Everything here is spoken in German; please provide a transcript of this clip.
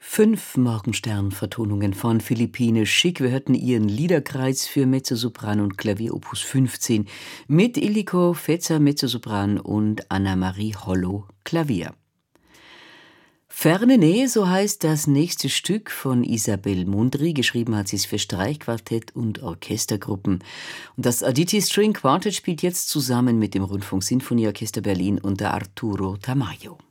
5 Morgenstern-Vertonungen von Philippine Schick. Wir hörten ihren Liederkreis für Mezzosopran und Klavier Opus 15 mit Illiko Fetzer Mezzosopran und Anna-Marie Hollo Klavier. Ferne Nähe, so heißt das nächste Stück von Isabel Mundry. Geschrieben hat sie es für Streichquartett und Orchestergruppen. Und das Aditi String Quartet spielt jetzt zusammen mit dem Rundfunk Sinfonieorchester Berlin unter Arturo Tamayo.